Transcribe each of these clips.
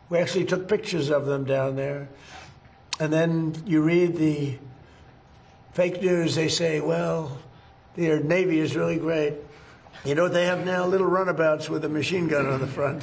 We actually took pictures of them down there. And then you read the fake news, they say, well, their Navy is really great. You know what they have now? Little runabouts with a machine gun on the front.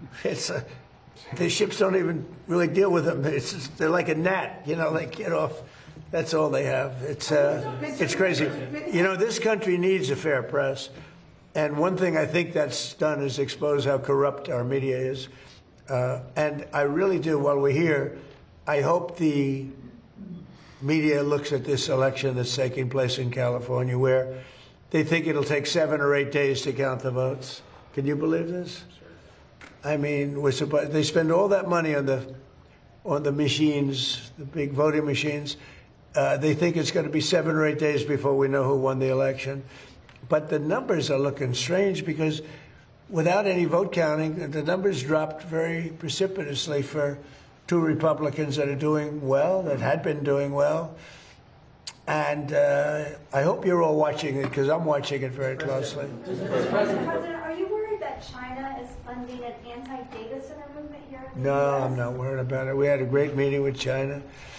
The ships don't even really deal with them. They're like a gnat, you know, they get off. That's all they have. It's crazy. You know, this country needs a fair press. And one thing I think that's done is expose how corrupt our media is. And I really do, while we're here, I hope the media looks at this election that's taking place in California, where they think it'll take 7 or 8 days to count the votes. Can you believe this? I mean, they spend all that money on the machines, the big voting machines. They think it's going to be 7 or 8 days before we know who won the election. But the numbers are looking strange because without any vote counting, the numbers dropped very precipitously for 2 Republicans that are doing well, that had been doing well. And I hope you're all watching it because I'm watching it very closely. Mr. President, are you worried that China is funding an anti-data center movement here in the No, US? I'm not worried about it. We had a great meeting with China.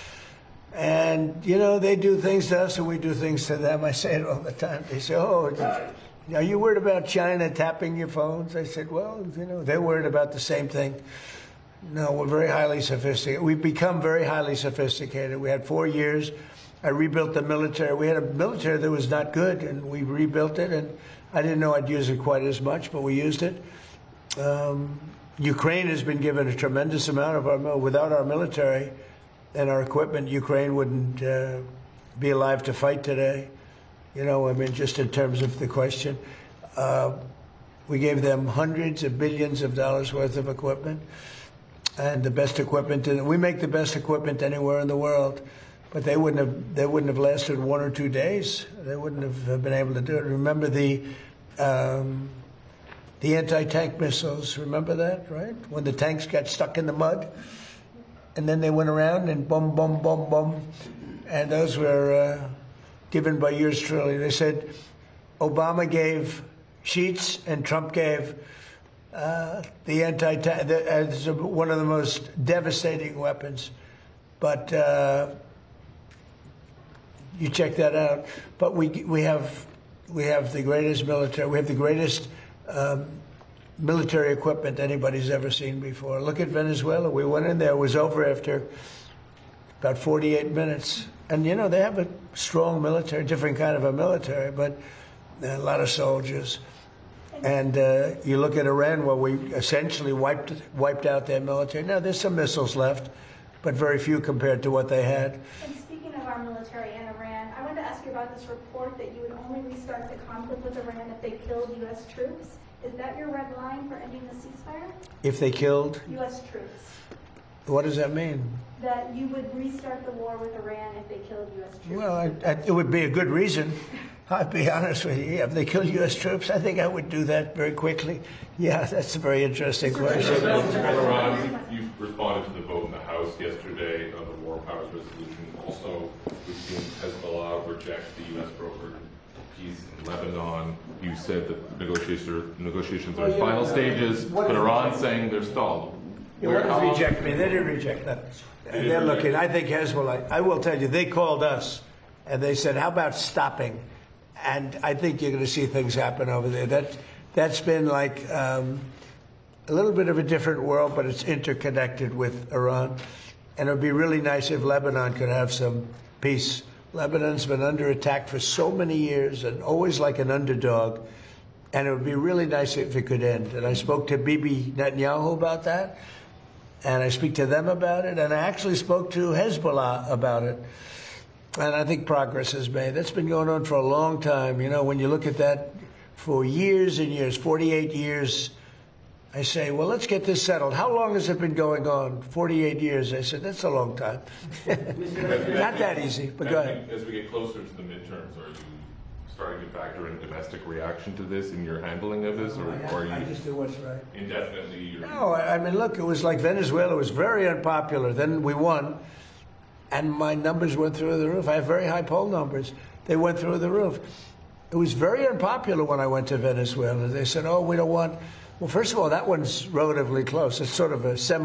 And, you know, they do things to us and we do things to them. I say it all the time. They say, oh, are you worried about China tapping your phones? I said, well, you know, they're worried about the same thing. No, we're very highly sophisticated. We've become very highly sophisticated. We had 4 years. I rebuilt the military. We had a military that was not good, and we rebuilt it. And I didn't know I'd use it quite as much, but we used it. Ukraine has been given a tremendous amount of our without our military and our equipment. Ukraine wouldn't be alive to fight today. You know, I mean, just in terms of the question, we gave them hundreds of billions of dollars worth of equipment, and the best equipment. And we make the best equipment anywhere in the world. But they wouldn't have lasted 1 or 2 days. They wouldn't have been able to do it. Remember the anti-tank missiles? Remember that, right? When the tanks got stuck in the mud, and then they went around and boom, boom, boom, boom, and those were given by yours truly. They said Obama gave sheets and Trump gave the anti-tank as one of the most devastating weapons, but. You check that out. But we have the greatest military. We have the greatest military equipment anybody's ever seen before. Look at Venezuela. We went in there. It was over after about 48 minutes. And, you know, they have a strong military, different kind of a military, but a lot of soldiers. And you look at Iran, where we essentially wiped out their military. Now, there's some missiles left, but very few compared to what they had. And speaking of our military and Iran, I wanted to ask you about this report that you would only restart the conflict with Iran if they killed U.S. troops. Is that your red line for ending the ceasefire? If they killed? U.S. troops. What does that mean? That you would restart the war with Iran if they killed U.S. troops. Well, it would be a good reason. I'll be honest with you. If they kill U.S. troops, I think I would do that very quickly. Yeah, that's a very interesting question. Iran, you responded to the vote in the House yesterday on the War Powers Resolution. Also, we've seen Hezbollah reject the U.S. brokered peace in Lebanon. You said that negotiations are in final stages, but Iran's saying they're stalled. They didn't reject me. They didn't reject that. They're looking. I think Hezbollah, I will tell you, they called us and they said, how about stopping? And I think you're going to see things happen over there. That's been like a little bit of a different world, but it's interconnected with Iran. And it would be really nice if Lebanon could have some peace. Lebanon's been under attack for so many years and always like an underdog. And it would be really nice if it could end. And I spoke to Bibi Netanyahu about that. And I speak to them about it. And I actually spoke to Hezbollah about it. And I think progress is made. That's been going on for a long time. You know, when you look at that for years and years, 48 years, I say, well, let's get this settled. How long has it been going on? 48 years. I said, that's a long time. Not that easy, but go ahead. As we get closer to the midterms, are you starting to factor in domestic reaction to this in your handling of this? Or are you I just do what's right. indefinitely? No, I mean, look, it was like Venezuela. It was very unpopular. Then we won, and my numbers went through the roof. I have very high poll numbers. They went through the roof. It was very unpopular when I went to Venezuela. They said, oh, we don't want... Well, first of all, that one's relatively close. It's sort of a